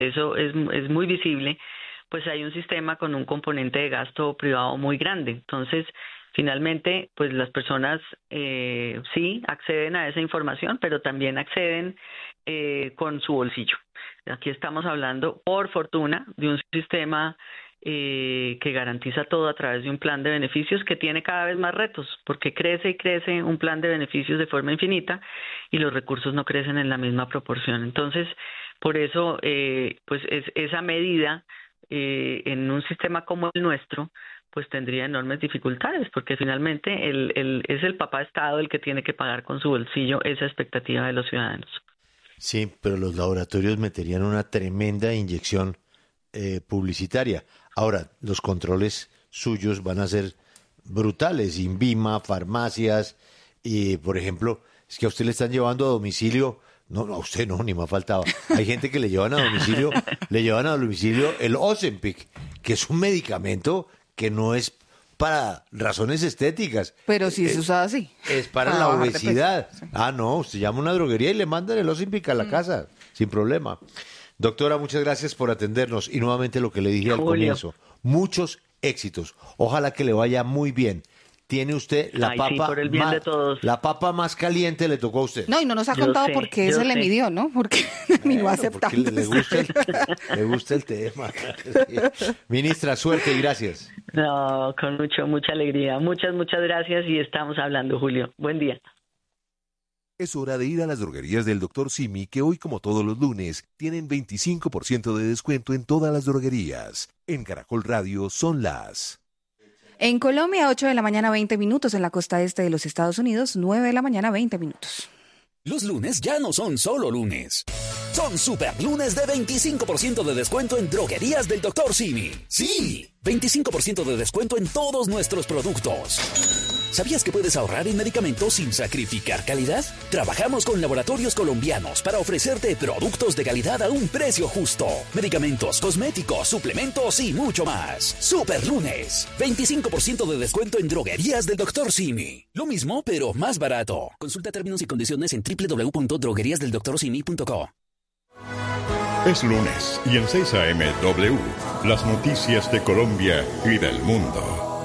eso es muy visible, pues hay un sistema con un componente de gasto privado muy grande. Entonces, finalmente, pues las personas sí acceden a esa información, pero también acceden con su bolsillo. Aquí estamos hablando, por fortuna, de un sistema que garantiza todo a través de un plan de beneficios que tiene cada vez más retos, porque crece y crece un plan de beneficios de forma infinita y los recursos no crecen en la misma proporción. Entonces, por eso, pues esa medida en un sistema como el nuestro, pues tendría enormes dificultades, porque finalmente es el papá Estado el que tiene que pagar con su bolsillo esa expectativa de los ciudadanos. Sí, pero los laboratorios meterían una tremenda inyección publicitaria. Ahora, los controles suyos van a ser brutales. INVIMA, farmacias, y por ejemplo, es que a usted le están llevando a domicilio. No, a usted no, ni me ha faltado. Hay gente que le llevan a domicilio el Ozempic, que es un medicamento que no es para razones estéticas. Pero sí se usa así. Es para la obesidad. Sí. Ah, no, usted llama a una droguería y le mandan el Ozempic a la casa, sin problema. Doctora, muchas gracias por atendernos. Y nuevamente lo que le dije al comienzo, muchos éxitos. Ojalá que le vaya muy bien. Tiene usted la papa, sí, por el bien de todos. La papa más caliente le tocó a usted. No, y no nos ha contado por qué se le midió, ¿no? Porque ni lo acepta. Le gusta el tema. Sí. Ministra, suerte y gracias. No, con mucha alegría. Muchas gracias y estamos hablando, Julio. Buen día. Es hora de ir a las droguerías del Dr. Simi, que hoy, como todos los lunes, tienen 25% de descuento en todas las droguerías. En Caracol Radio son las... En Colombia, 8 de la mañana, 20 minutos. En la costa este de los Estados Unidos, 9 de la mañana, 20 minutos. Los lunes ya no son solo lunes. Son super lunes de 25% de descuento en droguerías del Dr. Simi. ¡Sí! 25% de descuento en todos nuestros productos. ¿Sabías que puedes ahorrar en medicamentos sin sacrificar calidad? Trabajamos con laboratorios colombianos para ofrecerte productos de calidad a un precio justo. Medicamentos, cosméticos, suplementos y mucho más. Super lunes. 25% de descuento en droguerías del Dr. Simi. Lo mismo, pero más barato. Consulta términos y condiciones en www.drogueriasdelDrSimi.co. Es lunes y en 6 AM W, las noticias de Colombia y del mundo.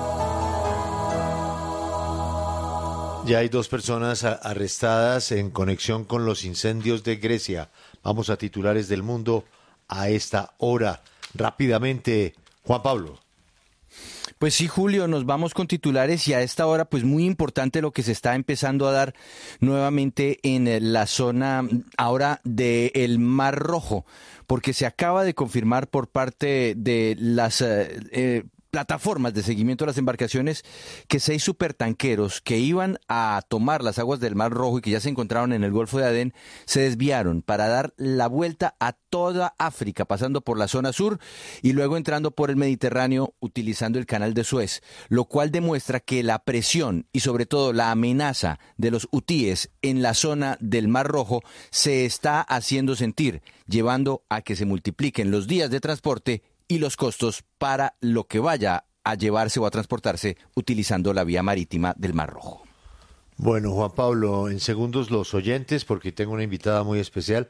Ya hay 2 personas arrestadas en conexión con los incendios de Grecia. Vamos a titulares del mundo a esta hora. Rápidamente, Juan Pablo. Pues sí, Julio, nos vamos con titulares y a esta hora, pues muy importante lo que se está empezando a dar nuevamente en la zona ahora del Mar Rojo, porque se acaba de confirmar por parte de las plataformas de seguimiento de las embarcaciones que 6 supertanqueros que iban a tomar las aguas del Mar Rojo y que ya se encontraron en el Golfo de Adén se desviaron para dar la vuelta a toda África, pasando por la zona sur y luego entrando por el Mediterráneo utilizando el canal de Suez, lo cual demuestra que la presión y sobre todo la amenaza de los hutíes en la zona del Mar Rojo se está haciendo sentir, llevando a que se multipliquen los días de transporte y los costos para lo que vaya a llevarse o a transportarse utilizando la vía marítima del Mar Rojo. Bueno, Juan Pablo, en segundos los oyentes, porque tengo una invitada muy especial.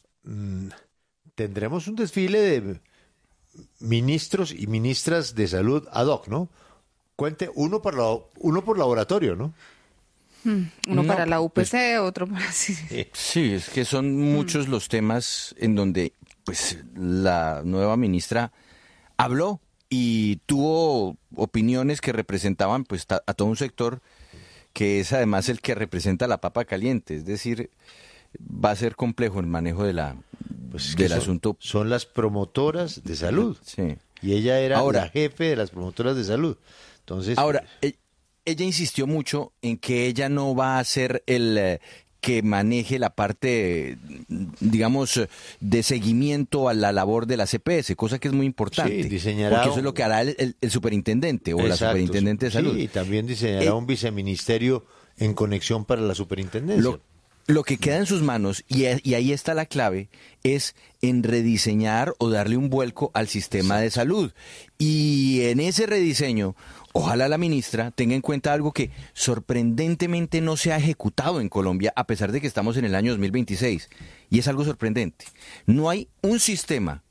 Tendremos un desfile de ministros y ministras de salud ad hoc, ¿no? Cuente, uno por laboratorio, ¿no? Uno para la UPC, otro para... Sí, es que son muchos los temas en donde pues la nueva ministra habló y tuvo opiniones que representaban pues a todo un sector que es además el que representa la papa caliente, es decir, va a ser complejo el manejo de del asunto. Son las promotoras de salud. Sí. Y ella era la jefe de las promotoras de salud. Entonces, ahora, ella insistió mucho en que ella no va a ser el que maneje la parte, digamos, de seguimiento a la labor de la CPS, cosa que es muy importante. Sí, diseñará... Porque eso es lo que hará el superintendente o la superintendente de salud. Sí, y también diseñará un viceministerio en conexión para la superintendencia. Lo que queda en sus manos, y ahí está la clave, es en rediseñar o darle un vuelco al sistema de salud. Y en ese rediseño, ojalá la ministra tenga en cuenta algo que sorprendentemente no se ha ejecutado en Colombia, a pesar de que estamos en el año 2026. Y es algo sorprendente. No hay un sistema